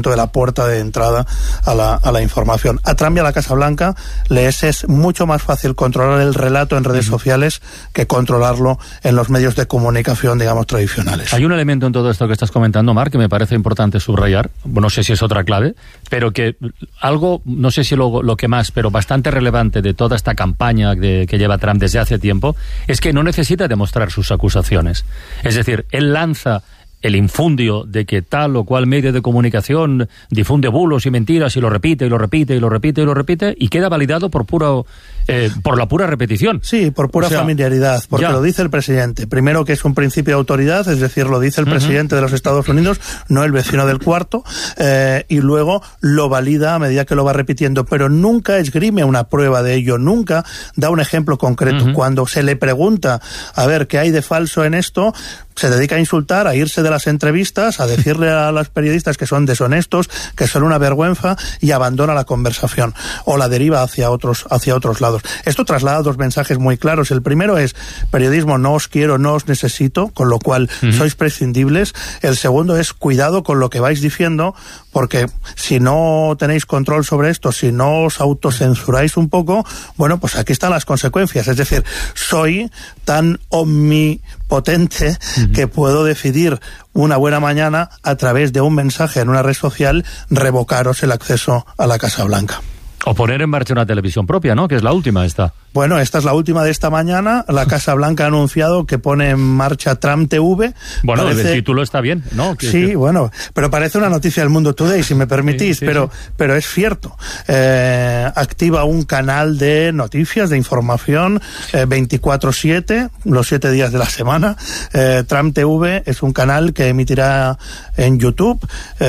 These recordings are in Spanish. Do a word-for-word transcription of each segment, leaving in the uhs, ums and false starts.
de la puerta de entrada a la, a la información. A Trump y a la Casa Blanca les es mucho más fácil controlar el relato en redes uh-huh. sociales que controlarlo en los medios de comunicación, digamos, tradicionales. Hay un elemento en todo esto que estás comentando, Marc, que me parece importante subrayar, no sé si es otra clave, pero que algo, no sé si lo, lo que más, pero bastante relevante de toda esta campaña de, que lleva Trump desde hace tiempo, es que no necesita demostrar sus acusaciones. Es decir, él lanza el infundio de que tal o cual medio de comunicación difunde bulos y mentiras y lo repite y lo repite y lo repite y lo repite y queda validado por puro eh, por la pura repetición. Sí, por pura o sea, familiaridad, porque ya. Lo dice el presidente. Primero, que es un principio de autoridad, es decir, lo dice el uh-huh. presidente de los Estados Unidos, no el vecino del cuarto, eh, y luego lo valida a medida que lo va repitiendo, pero nunca esgrime una prueba de ello, nunca da un ejemplo concreto. Uh-huh. Cuando se le pregunta, a ver, ¿qué hay de falso en esto?, se dedica a insultar, a irse de las entrevistas, a decirle a los periodistas que son deshonestos, que son una vergüenza, y abandona la conversación o la deriva hacia otros hacia otros lados. Esto traslada dos mensajes muy claros. El primero es: periodismo, no os quiero, no os necesito, con lo cual uh-huh. sois prescindibles. El segundo es: cuidado con lo que vais diciendo, porque si no tenéis control sobre esto, si no os autocensuráis un poco, bueno, pues aquí están las consecuencias. Es decir, soy tan omnipotente uh-huh. que puedo decidir una buena mañana, a través de un mensaje en una red social, revocaros el acceso a la Casa Blanca. O poner en marcha una televisión propia, ¿no? Que es la última esta. Bueno, esta es la última de esta mañana. La Casa Blanca ha anunciado que pone en marcha Trump T V. Bueno, parece... el título está bien, ¿no? Que, sí, que... bueno, pero parece una noticia del Mundo Today, si me permitís, sí, sí, pero, sí. pero es cierto. Eh, activa un canal de noticias, de información, eh, veinticuatro siete, los siete días de la semana. Eh, Trump T V es un canal que emitirá en YouTube,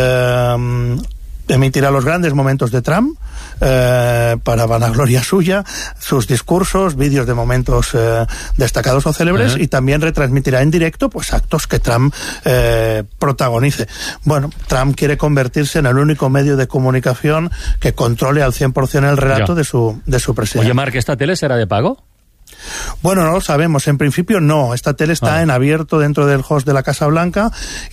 eh, emitirá los grandes momentos de Trump, eh, para vanagloria suya, sus discursos, vídeos de momentos eh, destacados o célebres, uh-huh. y también retransmitirá en directo pues actos que Trump eh, protagonice. Bueno, Trump quiere convertirse en el único medio de comunicación que controle al cien por ciento el relato de su, de su presidente. Oye, Marc, ¿esta tele será de pago? Bueno, no lo sabemos. En principio no. Esta tele está ah. en abierto dentro del host de la Casa Blanca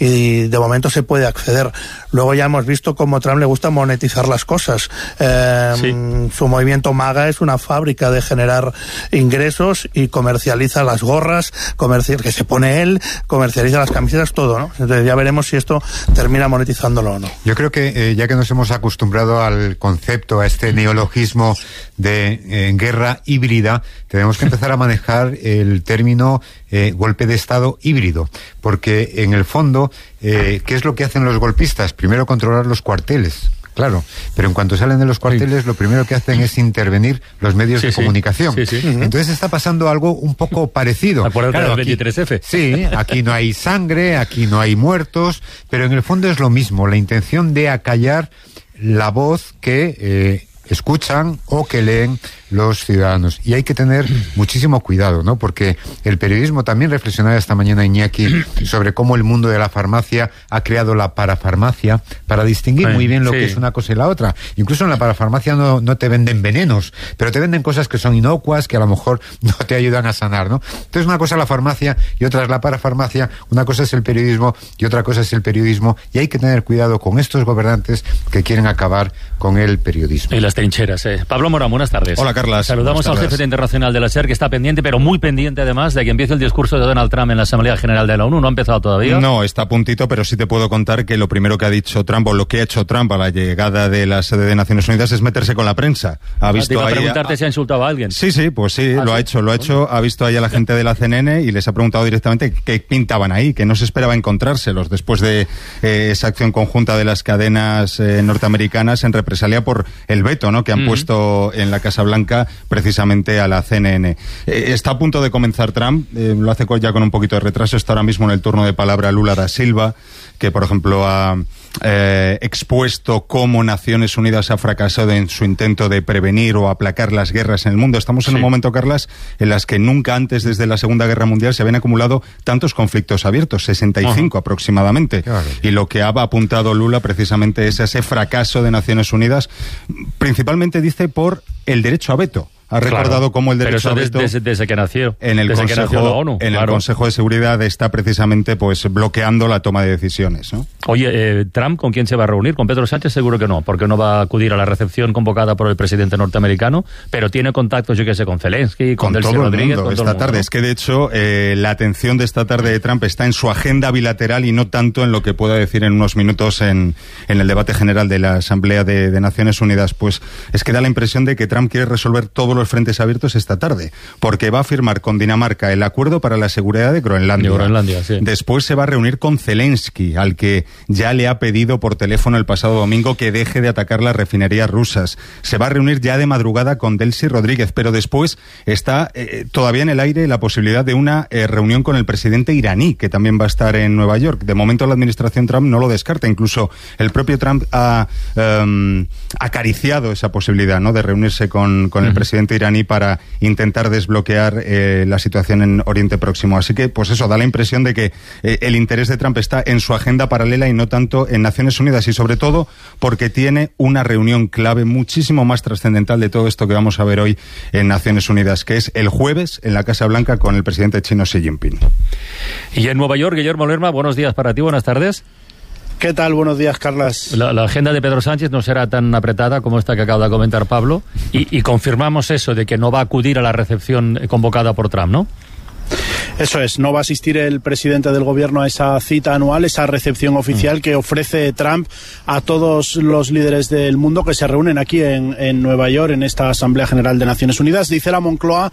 y de momento se puede acceder. Luego ya hemos visto cómo Trump le gusta monetizar las cosas. Eh, sí. Su movimiento MAGA es una fábrica de generar ingresos y comercializa las gorras, comercial, que se pone él, comercializa las camisetas, todo, ¿no? Entonces ya veremos si esto termina monetizándolo o no. Yo creo que eh, ya que nos hemos acostumbrado al concepto, a este neologismo de eh, guerra híbrida, tenemos que empezar a manejar el término eh, golpe de Estado híbrido, porque en el fondo, eh, ¿qué es lo que hacen los golpistas? Primero controlar los cuarteles, claro, pero en cuanto salen de los cuarteles, sí. lo primero que hacen es intervenir los medios sí, de sí. comunicación. Sí, sí. Uh-huh. Entonces está pasando algo un poco parecido. Acuérdate claro, del veintitrés efe. Sí, aquí no hay sangre, aquí no hay muertos, pero en el fondo es lo mismo, la intención de acallar la voz que eh, escuchan o que leen los ciudadanos. Y hay que tener muchísimo cuidado, ¿no? Porque el periodismo, también reflexionaba esta mañana Iñaki sobre cómo el mundo de la farmacia ha creado la parafarmacia para distinguir sí, muy bien lo sí. que es una cosa y la otra. Incluso en la parafarmacia no, no te venden venenos, pero te venden cosas que son inocuas, que a lo mejor no te ayudan a sanar, ¿no? Entonces una cosa es la farmacia y otra es la parafarmacia, una cosa es el periodismo y otra cosa es el periodismo, y hay que tener cuidado con estos gobernantes que quieren acabar con el periodismo. Y las trincheras, eh. Pablo Morán, buenas tardes. Hola, Carlas. Saludamos al jefe internacional de la SER, que está pendiente, pero muy pendiente además, de que empiece el discurso de Donald Trump en la Asamblea General de la ONU. ¿No ha empezado todavía? No, está a puntito, pero sí te puedo contar que lo primero que ha dicho Trump, o lo que ha hecho Trump a la llegada de la sede de Naciones Unidas, es meterse con la prensa. Ha visto ah, te iba a ahí preguntarte a... si ha insultado a alguien. Sí, sí, pues sí, ah, lo sí. ha hecho, lo ha hecho. Ha visto ahí a la gente de la C N N y les ha preguntado directamente qué pintaban ahí, que no se esperaba encontrárselos después de eh, esa acción conjunta de las cadenas eh, norteamericanas en represalia por el veto, ¿no?, que han mm. puesto en la Casa Blanca precisamente a la C N N. Eh, está a punto de comenzar Trump, eh, lo hace ya con un poquito de retraso, está ahora mismo en el turno de palabra Lula da Silva, que por ejemplo ha eh, expuesto cómo Naciones Unidas ha fracasado en su intento de prevenir o aplacar las guerras en el mundo. Estamos en sí. un momento, Carlas, en las que nunca antes desde la Segunda Guerra Mundial se habían acumulado tantos conflictos abiertos, sesenta y cinco uh-huh. aproximadamente. Claro. Y lo que ha apuntado Lula precisamente es ese fracaso de Naciones Unidas, principalmente dice por el derecho a veto. ha recordado claro, cómo el derecho pero eso a veto desde, desde que nació en el desde Consejo, que nació la ONU, en claro. el Consejo de Seguridad está precisamente pues bloqueando la toma de decisiones, ¿no? Oye, eh, ¿Trump con quién se va a reunir? ¿Con Pedro Sánchez? Seguro que no, porque no va a acudir a la recepción convocada por el presidente norteamericano, pero tiene contactos, yo que sé, con Zelensky, con, con Delcy todo Rodríguez, el mundo con esta todo el mundo, tarde. ¿no? Es que de hecho eh, la atención de esta tarde de Trump está en su agenda bilateral y no tanto en lo que pueda decir en unos minutos en, en el debate general de la Asamblea de, de Naciones Unidas. Pues es que da la impresión de que Trump quiere resolver todos los frentes abiertos esta tarde, porque va a firmar con Dinamarca el acuerdo para la seguridad de Groenlandia. De Groenlandia, sí. Después se va a reunir con Zelensky, al que ya le ha pedido por teléfono el pasado domingo que deje de atacar las refinerías rusas. Se va a reunir ya de madrugada con Delcy Rodríguez, pero después está eh, todavía en el aire la posibilidad de una eh, reunión con el presidente iraní, que también va a estar en Nueva York. De momento la administración Trump no lo descarta. Incluso el propio Trump ha um, acariciado esa posibilidad, ¿no?, de reunirse con, con el uh-huh. presidente iraní para intentar desbloquear eh, la situación en Oriente Próximo. Así que, pues eso, da la impresión de que eh, el interés de Trump está en su agenda paralela y no tanto en Naciones Unidas, y sobre todo porque tiene una reunión clave muchísimo más trascendental de todo esto que vamos a ver hoy en Naciones Unidas, que es el jueves en la Casa Blanca con el presidente chino Xi Jinping. Y en Nueva York, Guillermo Lerma, buenos días para ti, buenas tardes. ¿Qué tal? Buenos días, Carlas. La, la agenda de Pedro Sánchez no será tan apretada como esta que acaba de comentar Pablo, y, y confirmamos eso de que no va a acudir a la recepción convocada por Trump, ¿no? Eso es, no va a asistir el presidente del gobierno a esa cita anual, esa recepción oficial mm. que ofrece Trump a todos los líderes del mundo que se reúnen aquí en, en Nueva York en esta Asamblea General de Naciones Unidas. Dice la Moncloa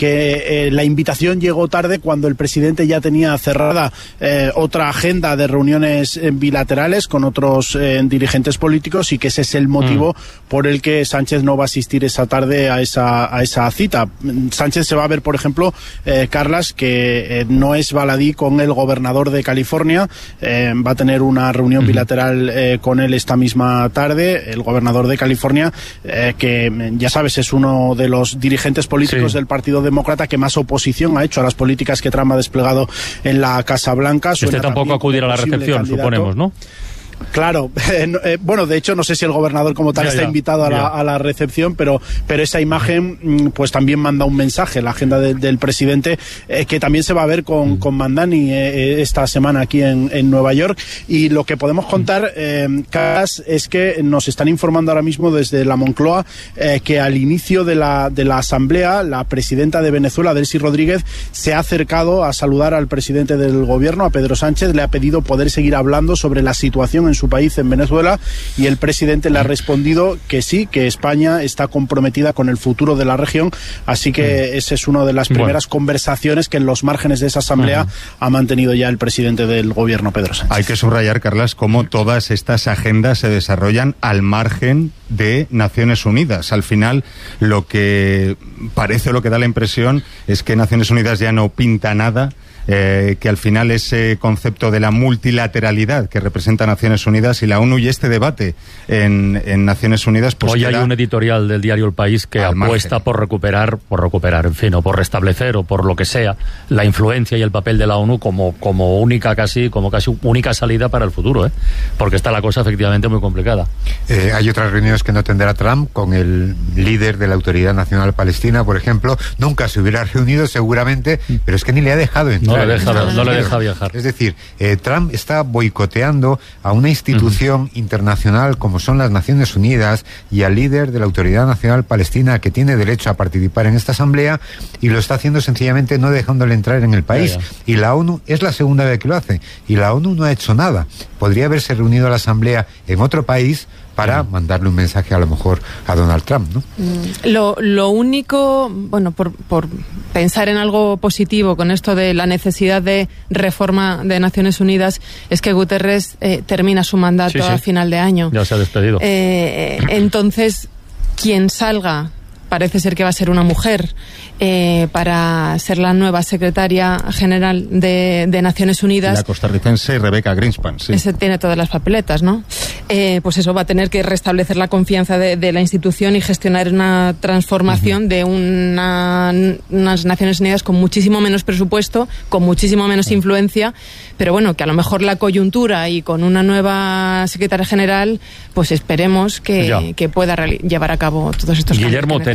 que eh, la invitación llegó tarde cuando el presidente ya tenía cerrada eh, otra agenda de reuniones eh, bilaterales con otros eh, dirigentes políticos, y que ese es el motivo mm. por el que Sánchez no va a asistir esa tarde a esa, a esa cita. Sánchez se va a ver, por ejemplo, eh, Carlas, que Eh, no es baladí con el gobernador de California. Eh, va a tener una reunión bilateral eh, con él esta misma tarde. El gobernador de California, eh, que ya sabes es uno de los dirigentes políticos sí. del Partido Demócrata que más oposición ha hecho a las políticas que Trump ha desplegado en la Casa Blanca. Suena este tampoco acudirá a la recepción, candidato. Suponemos, ¿no? Claro, eh, eh, bueno, de hecho no sé si el gobernador como tal ya, está ya, invitado a la, a la recepción, pero, pero esa imagen pues también manda un mensaje, la agenda de, del presidente, eh, que también se va a ver con, con Mandani eh, esta semana aquí en, en Nueva York. Y lo que podemos contar, eh, Carlas, es que nos están informando ahora mismo desde la Moncloa eh, que al inicio de la, de la asamblea, la presidenta de Venezuela, Delcy Rodríguez, se ha acercado a saludar al presidente del gobierno, a Pedro Sánchez, le ha pedido poder seguir hablando sobre la situación en su país, en Venezuela, y el presidente le ha respondido que sí, que España está comprometida con el futuro de la región, así que esa es una de las primeras bueno. conversaciones que en los márgenes de esa asamblea uh-huh. ha mantenido ya el presidente del gobierno, Pedro Sánchez. Hay que subrayar, Carlas, cómo todas estas agendas se desarrollan al margen de Naciones Unidas. Al final, lo que parece, lo que da la impresión, es que Naciones Unidas ya no pinta nada, Eh, que al final ese concepto de la multilateralidad que representa Naciones Unidas y la ONU y este debate en, en Naciones Unidas, pues hoy hay un editorial del diario El País que apuesta margen. por recuperar, por recuperar, en fin, o por restablecer o por lo que sea, la influencia y el papel de la ONU como, como única casi, como casi única salida para el futuro, ¿eh? Porque está la cosa efectivamente muy complicada. Eh, hay otras reuniones que no tendrá Trump con el líder de la Autoridad Nacional Palestina, por ejemplo. Nunca se hubiera reunido seguramente, pero es que ni le ha dejado entrar. No le deja, no, no le deja viajar. Es decir, eh, Trump está boicoteando a una institución uh-huh. internacional como son las Naciones Unidas y al líder de la Autoridad Nacional Palestina, que tiene derecho a participar en esta asamblea, y lo está haciendo sencillamente no dejándole entrar en el país. Ya, ya. Y la ONU es la segunda vez que lo hace, y la ONU no ha hecho nada. Podría haberse reunido a la asamblea en otro país para mandarle un mensaje a lo mejor a Donald Trump, ¿no? Lo, lo único, bueno, por, por pensar en algo positivo con esto de la necesidad de reforma de Naciones Unidas, es que Guterres eh, termina su mandato sí, sí. a final de año. Ya se ha despedido. Eh, entonces, quien salga, parece ser que va a ser una mujer, eh, para ser la nueva secretaria general de, de Naciones Unidas. La costarricense Rebecca Greenspan, sí. Ese tiene todas las papeletas, ¿no? Eh, pues eso, va a tener que restablecer la confianza de, de la institución y gestionar una transformación uh-huh. de una, unas Naciones Unidas con muchísimo menos presupuesto, con muchísimo menos uh-huh. influencia, pero bueno, que a lo mejor la coyuntura y con una nueva secretaria general, pues esperemos que, que pueda llevar a cabo todos estos cambios. Guillermo, tenemos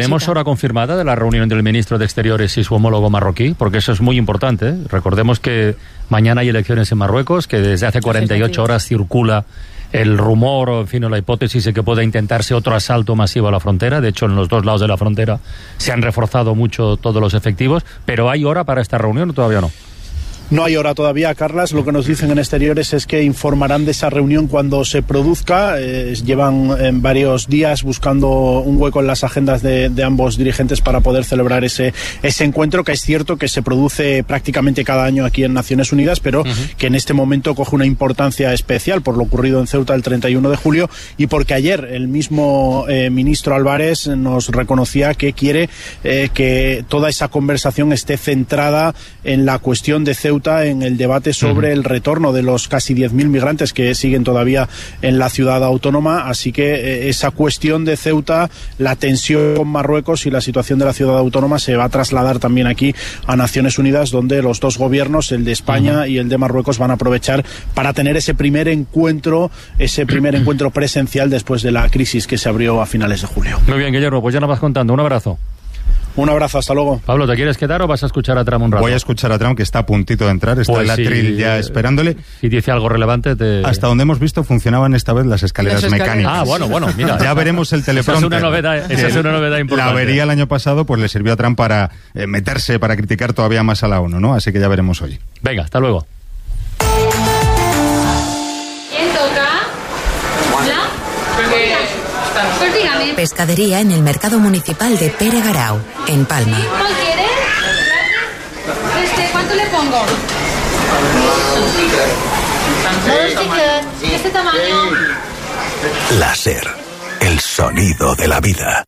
¿Tenemos visita. hora confirmada de la reunión del ministro de Exteriores y su homólogo marroquí? Porque eso es muy importante, ¿eh? Recordemos que mañana hay elecciones en Marruecos, que desde hace cuarenta y ocho horas circula el rumor, o en fin, o la hipótesis de que pueda intentarse otro asalto masivo a la frontera. De hecho, en los dos lados de la frontera se han reforzado mucho todos los efectivos. ¿Pero hay hora para esta reunión o todavía no? No hay hora todavía, Carlas. Lo que nos dicen en Exteriores es que informarán de esa reunión cuando se produzca. Eh, llevan eh, varios días buscando un hueco en las agendas de, de ambos dirigentes para poder celebrar ese, ese encuentro, que es cierto que se produce prácticamente cada año aquí en Naciones Unidas, pero uh-huh. que en este momento coge una importancia especial por lo ocurrido en Ceuta el treinta y uno de julio y porque ayer el mismo eh, ministro Álvarez nos reconocía que quiere eh, que toda esa conversación esté centrada en la cuestión de Ceuta, en el debate sobre el retorno de los casi diez mil migrantes que siguen todavía en la ciudad autónoma. Así que eh, esa cuestión de Ceuta, la tensión con Marruecos y la situación de la ciudad autónoma se va a trasladar también aquí a Naciones Unidas, donde los dos gobiernos, el de España uh-huh. y el de Marruecos, van a aprovechar para tener ese primer encuentro, ese primer encuentro presencial después de la crisis que se abrió a finales de julio. Muy bien, Guillermo, pues ya nos vas contando. Un abrazo. Un abrazo, hasta luego. Pablo, ¿te quieres quedar o vas a escuchar a Trump un rato? Voy a escuchar a Trump, que está a puntito de entrar, está pues el atril si, ya esperándole. Si dice algo relevante, te... Hasta donde hemos visto funcionaban esta vez las escaleras, las escaleras mecánicas. Ah, bueno, bueno, mira. Ya veremos el teleprompter. Esa es una novedad, esa es una novedad importante. La avería el año pasado pues le sirvió a Trump para eh, meterse, para criticar todavía más a la ONU, ¿no? Así que ya veremos hoy. Venga, hasta luego. ¿Quién toca? ¿Hola? Pues dígame. Pescadería en el mercado municipal de Pere Garau, en Palma. ¿Cuál quieres? Este, ¿cuánto le pongo? ¿De este tamaño? Láser, el sonido de la vida.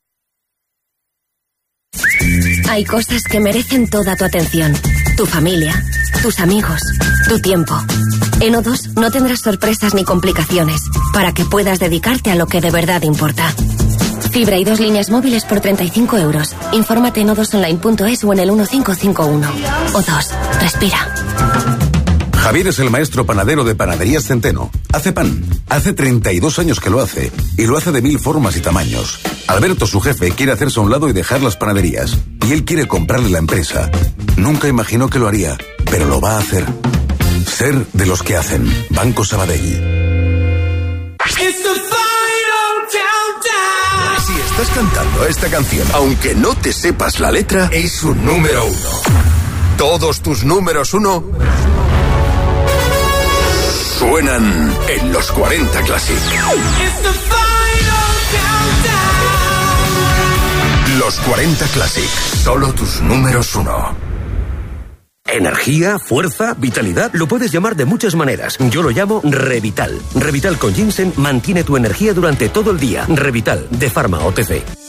Hay cosas que merecen toda tu atención. Tu familia, tus amigos, tu tiempo. En O dos no tendrás sorpresas ni complicaciones para que puedas dedicarte a lo que de verdad importa. Fibra y dos líneas móviles por treinta y cinco euros. Infórmate en o dos online punto es o en el uno cinco cinco uno. O dos, respira. Javier es el maestro panadero de Panaderías Centeno. Hace pan. Hace treinta y dos años que lo hace. Y lo hace de mil formas y tamaños. Alberto, su jefe, quiere hacerse a un lado y dejar las panaderías. Y él quiere comprarle la empresa. Nunca imaginó que lo haría, pero lo va a hacer. Ser de los que hacen. Banco Sabadell. Si estás cantando esta canción, aunque no te sepas la letra, es un número uno. Todos tus números uno suenan en los cuarenta Classic. Los cuarenta Classic, solo tus números uno. Energía, fuerza, vitalidad, lo puedes llamar de muchas maneras. Yo lo llamo Revital. Revital con ginseng mantiene tu energía durante todo el día. Revital, de Pharma O T C.